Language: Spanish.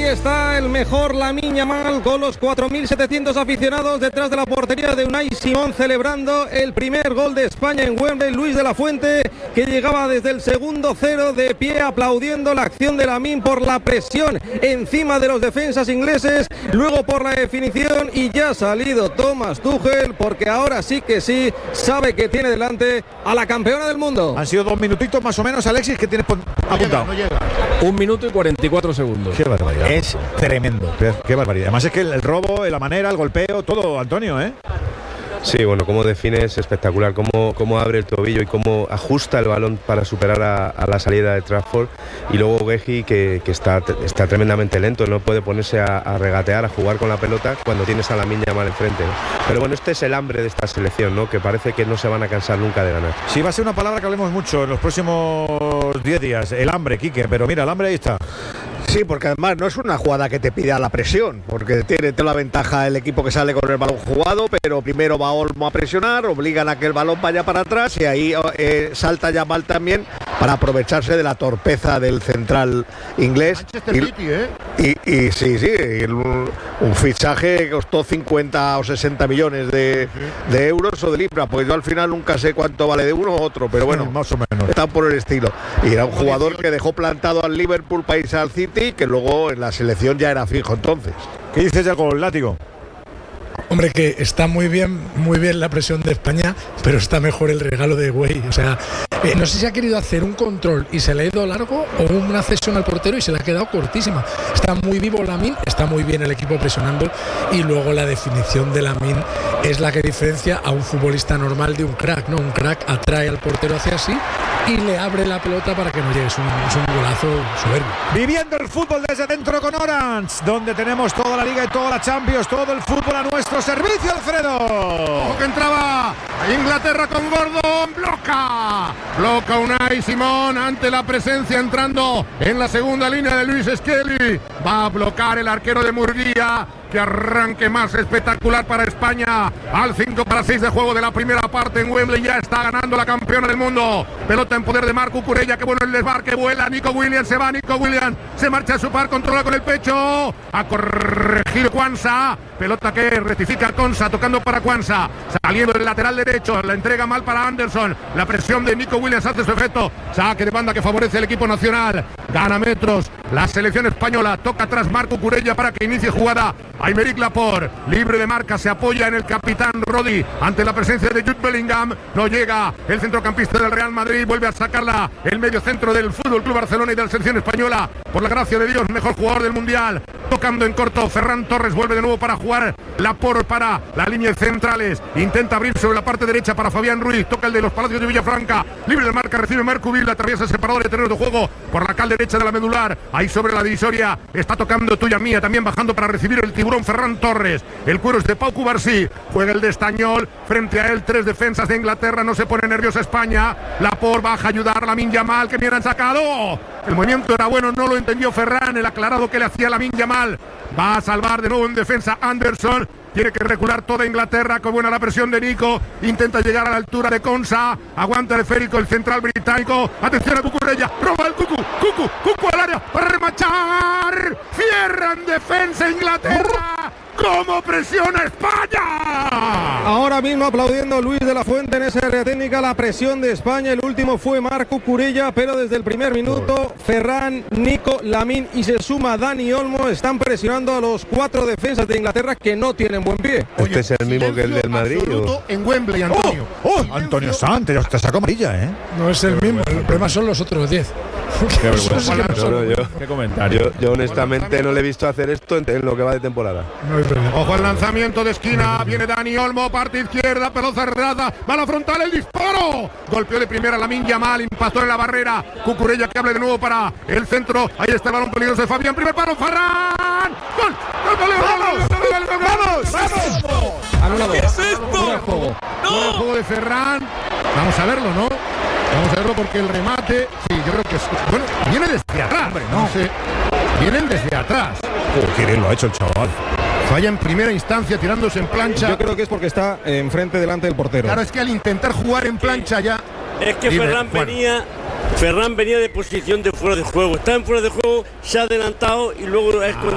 está el mejor Lamine Yamal con los 4.700 aficionados detrás de la portería de Unai Simón, celebrando el primer gol de España en Wembley. Luis de la Fuente, que llegaba desde el segundo 0 de pie, aplaudiendo la acción de Lamine por la presión encima de los defensas ingleses, luego por la definición, y ya ha salido Thomas Tuchel, porque ahora sí que sí sabe que tiene delante a la campeona del mundo. Han sido 2 minutitos más o menos, Alexis, que tienes apuntado. No llega. 1 minuto y 44 segundos. Qué barbaridad. Es tremendo. Qué barbaridad. Además es que el robo, la manera, el golpeo, todo, Antonio, ¿eh? Sí, bueno, cómo define es espectacular, cómo abre el tobillo y cómo ajusta el balón para superar a la salida de Trafford. Y luego Guehi, que está tremendamente lento, no puede ponerse a regatear, a jugar con la pelota cuando tienes a Lamine Yamal enfrente, ¿no? Pero bueno, este es el hambre de esta selección, ¿no? Que parece que no se van a cansar nunca de ganar. Sí, va a ser una palabra que hablemos mucho en los próximos 10 días, el hambre, Quique, pero mira, el hambre ahí está. Sí, porque además no es una jugada que te pida la presión, porque tiene toda la ventaja el equipo que sale con el balón jugado, pero primero va Olmo a presionar, obligan a que el balón vaya para atrás y ahí salta Yamal también para aprovecharse de la torpeza del central inglés. Y sí, un fichaje que costó 50 o 60 millones de euros o de libras, pues yo al final nunca sé cuánto vale de uno u otro, pero bueno, más o menos. Está por el estilo. Y era un jugador que dejó plantado al Liverpool para irse al City, que luego en la selección ya era fijo entonces. ¿Qué dices ya con Látigo? Hombre, que está muy bien la presión de España, pero está mejor el regalo de Güey. O sea, no sé si ha querido hacer un control y se le ha ido largo, o una cesión al portero y se le ha quedado cortísima. Está muy vivo Lamine, está muy bien el equipo presionando, y luego la definición de Lamine es la que diferencia a un futbolista normal de un crack, ¿no? Un crack atrae al portero hacia sí y le abre la pelota para que no llegue. Es un golazo soberbio. Viviendo el fútbol desde dentro con Orange, donde tenemos toda la Liga y toda la Champions, todo el fútbol a nuestro servicio, Alfredo. Ojo que entraba Inglaterra con Gordon, bloca Unai Simón ante la presencia entrando en la segunda línea de Luis Skelly. Va a bloquear el arquero de Murguía. Que arranque más espectacular para España. Al 5-6 de juego de la primera parte en Wembley. Ya está ganando la campeona del mundo. Pelota en poder de Marco Cucurella. Que bueno el desbarque. Vuela Nico Williams. Se va Nico Williams. Se marcha a su par. Controla con el pecho. A corregir Quansah. Pelota que rectifica Konsa. Tocando para Quansah. Saliendo del lateral derecho. La entrega mal para Anderson. La presión de Nico Williams hace su efecto. Saque de banda que favorece el equipo nacional. Gana metros la selección española. Toca atrás Marco Cucurella para que inicie jugada. Aymeric Laporte, libre de marca, se apoya en el capitán Rodri ante la presencia de Jude Bellingham. No llega el centrocampista del Real Madrid, vuelve a sacarla el medio centro del Fútbol Club Barcelona y de la selección española. Por la gracia de Dios, mejor jugador del mundial. Tocando en corto, Ferran Torres vuelve de nuevo para jugar. Laporte para la línea de centrales. Intenta abrir sobre la parte derecha para Fabián Ruiz. Toca el de los Palacios de Villafranca. Libre de marca, recibe Mercuville. Atraviesa el separador de terreno de juego por la cal derecha de la medular. Ahí sobre la divisoria está tocando Tuya Mía. También bajando para recibir el tiburón Ferran Torres. El cuero es de Pau Cubarsí. Juega el de Estañol. Frente a él, 3 defensas de Inglaterra. No se pone nerviosa España. Laporte baja a ayudar a Lamine Yamal, que bien han sacado. El movimiento era bueno, no lo entendió Ferran. El aclarado que le hacía Lamine Yamal. Va a salvar de nuevo en defensa Anderson. Tiene que recular toda Inglaterra. Con buena la presión de Nico. Intenta llegar a la altura de Konsa. Aguanta el esférico el central británico. Atención a Cucurella. Roba el Cucu al área para remachar. Cierra en defensa Inglaterra. ¿Cómo presiona España? Ahora mismo aplaudiendo Luis de la Fuente en esa área técnica la presión de España. El último fue Marco Cucurella, pero desde el primer minuto Ferran, Nico, Lamine y se suma Dani Olmo. Están presionando a los 4 defensas de Inglaterra que no tienen buen pie. Este es el mismo que el del Madrid. En Wembley, Antonio. Antonio Santos, te sacó amarilla, ¿eh? No es el mismo, el problema son los otros 10. Qué vergüenza. Qué comentario. Yo honestamente no le he visto hacer esto en lo que va de temporada. Ojo al lanzamiento de esquina. Viene Dani Olmo, parte izquierda, pelota cerrada. Va a la frontal, el disparo. Golpeó de primera Lamine Yamal, impactó en la barrera. Cucurella que abre de nuevo para el centro. Ahí está el balón peligroso de Fabián. Primer paro, Ferran. ¡Gol! ¡Vamos! Anulado. ¿Qué es esto? Fuera de juego de Ferran. Vamos a verlo, ¿no? Vamos a verlo porque el remate, sí, yo creo que es, bueno, viene desde atrás, hombre, no sé. Vienen desde atrás. Qué bien lo ha hecho el chaval. Falla en primera instancia tirándose en plancha. Yo creo que es porque está enfrente delante del portero. Claro, es que al intentar jugar en plancha ya. Es que Ferran venía de posición de fuera de juego. Está en fuera de juego, se ha adelantado y luego es cuando